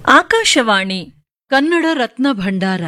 ಆಕಾಶವಾಣಿ ಕನ್ನಡ ರತ್ನ ಭಂಡಾರ.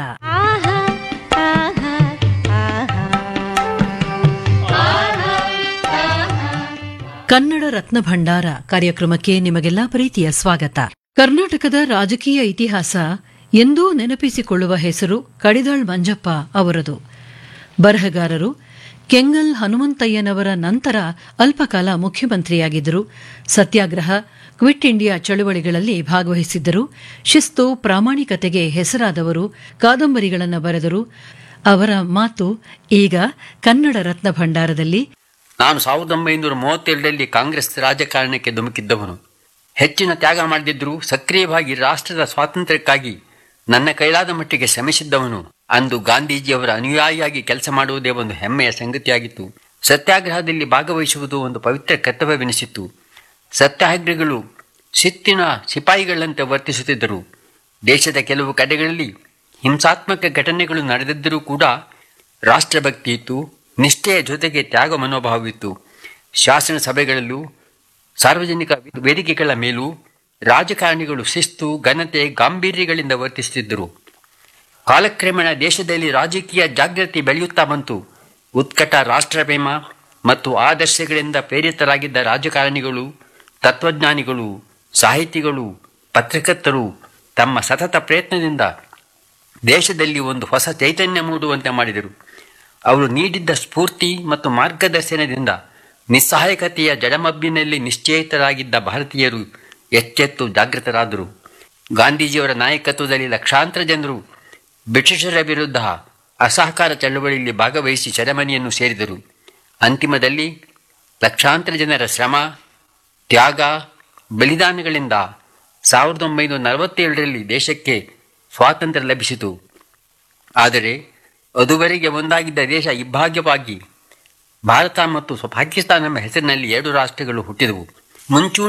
ಕನ್ನಡ ರತ್ನ ಭಂಡಾರ ಕಾರ್ಯಕ್ರಮಕ್ಕೆ ನಿಮಗೆಲ್ಲಾ ಪ್ರೀತಿಯ ಸ್ವಾಗತ. ಕರ್ನಾಟಕದ ರಾಜಕೀಯ ಇತಿಹಾಸ ಎಂದೂ ನೆನಪಿಸಿಕೊಳ್ಳುವ ಹೆಸರು ಕಡಿದಾಳ್ ಮಂಜಪ್ಪ ಅವರದು. ಬರಹಗಾರರು. ಕೆಂಗಲ್ ಹನುಮಂತಯ್ಯನವರ ನಂತರ ಅಲ್ಪಕಾಲ ಮುಖ್ಯಮಂತ್ರಿಯಾಗಿದ್ದರು. ಸತ್ಯಾಗ್ರಹ, ಕ್ವಿಟ್ ಇಂಡಿಯಾ ಚಳುವಳಿಗಳಲ್ಲಿ ಭಾಗವಹಿಸಿದ್ದರು. ಶಿಸ್ತು, ಪ್ರಾಮಾಣಿಕತೆಗೆ ಹೆಸರಾದವರು. ಕಾದಂಬರಿಗಳನ್ನು ಬರೆದರು. ಅವರ ಮಾತು ಈಗ ಕನ್ನಡ ರತ್ನ ಭಂಡಾರದಲ್ಲಿ. ನಾನು 1932ರಲ್ಲಿ ಕಾಂಗ್ರೆಸ್ ರಾಜಕಾರಣಕ್ಕೆ ಧುಮುಕಿದ್ದವನು. ಹೆಚ್ಚಿನ ತ್ಯಾಗ ಮಾಡದಿದ್ದರೂ ಸಕ್ರಿಯವಾಗಿ ರಾಷ್ಟ್ರದ ಸ್ವಾತಂತ್ರ್ಯಕ್ಕಾಗಿ ನನ್ನ ಕೈಲಾದ ಮಟ್ಟಿಗೆ ಶ್ರಮಿಸಿದ್ದವನು. ಅಂದು ಗಾಂಧೀಜಿಯವರ ಅನುಯಾಯಿಯಾಗಿ ಕೆಲಸ ಮಾಡುವುದೇ ಒಂದು ಹೆಮ್ಮೆಯ ಸಂಗತಿಯಾಗಿತ್ತು. ಸತ್ಯಾಗ್ರಹದಲ್ಲಿ ಭಾಗವಹಿಸುವುದು ಒಂದು ಪವಿತ್ರ ಕರ್ತವ್ಯವೆನಿಸಿತ್ತು. ಸತ್ಯಾಗ್ರಹಿಗಳು ಶಿಸ್ತಿನ ಸಿಪಾಯಿಗಳಂತೆ ವರ್ತಿಸುತ್ತಿದ್ದರು. ದೇಶದ ಕೆಲವು ಕಡೆಗಳಲ್ಲಿ ಹಿಂಸಾತ್ಮಕ ಘಟನೆಗಳು ನಡೆದಿದ್ದರೂ ಕೂಡ ರಾಷ್ಟ್ರಭಕ್ತಿ ಇತ್ತು. ನಿಷ್ಠೆಯ ಜೊತೆಗೆ ತ್ಯಾಗ ಮನೋಭಾವವಿತ್ತು. ಶಾಸನ ಸಭೆಗಳಲ್ಲೂ ಸಾರ್ವಜನಿಕ ವೇದಿಕೆಗಳ ಮೇಲೂ ರಾಜಕಾರಣಿಗಳು ಶಿಸ್ತು, ಘನತೆ, ಗಾಂಭೀರ್ಯಗಳಿಂದ ವರ್ತಿಸುತ್ತಿದ್ದರು. ಕಾಲಕ್ರಮೇಣ ದೇಶದಲ್ಲಿ ರಾಜಕೀಯ ಜಾಗೃತಿ ಬೆಳೆಯುತ್ತಾ ಬಂತು. ಉತ್ಕಟ ರಾಷ್ಟ್ರಪ್ರೇಮ ಮತ್ತು ಆದರ್ಶಗಳಿಂದ ಪ್ರೇರಿತರಾಗಿದ್ದ ರಾಜಕಾರಣಿಗಳು, ತತ್ವಜ್ಞಾನಿಗಳು, ಸಾಹಿತಿಗಳು, ಪತ್ರಕರ್ತರು ತಮ್ಮ ಸತತ ಪ್ರಯತ್ನದಿಂದ ದೇಶದಲ್ಲಿ ಒಂದು ಹೊಸ ಚೈತನ್ಯ ಮೂಡುವಂತೆ ಮಾಡಿದರು. ಅವರು ನೀಡಿದ್ದ ಸ್ಫೂರ್ತಿ ಮತ್ತು ಮಾರ್ಗದರ್ಶನದಿಂದ ನಿಸ್ಸಹಾಯಕತೆಯ ಜಡಮಬ್ಬಿನಲ್ಲಿ ನಿಶ್ಚಯಿತರಾಗಿದ್ದ ಭಾರತೀಯರು ಎಚ್ಚೆತ್ತು ಜಾಗೃತರಾದರು. ಗಾಂಧೀಜಿಯವರ ನಾಯಕತ್ವದಲ್ಲಿ ಲಕ್ಷಾಂತರ ಜನರು ಬ್ರಿಟಿಷರ ವಿರುದ್ಧ ಅಸಹಕಾರ ಚಳವಳಿಯಲ್ಲಿ ಭಾಗವಹಿಸಿ ಸೆರೆಮನೆಯನ್ನು ಸೇರಿದರು. ಅಂತಿಮದಲ್ಲಿ ಲಕ್ಷಾಂತರ ಜನರ ಶ್ರಮ, ತ್ಯಾಗ, ಬಲಿದಾನಗಳಿಂದ 1947ರಲ್ಲಿ ದೇಶಕ್ಕೆ ಸ್ವಾತಂತ್ರ್ಯ ಲಭಿಸಿತು. ಆದರೆ ಅದುವರೆಗೆ ಒಂದಾಗಿದ್ದ ದೇಶ ಇಬ್ಭಾಗ್ಯವಾಗಿ ಭಾರತ ಮತ್ತು ಪಾಕಿಸ್ತಾನ ಎಂಬ ಹೆಸರಿನಲ್ಲಿ 2 ರಾಷ್ಟ್ರಗಳು ಹುಟ್ಟಿದವು.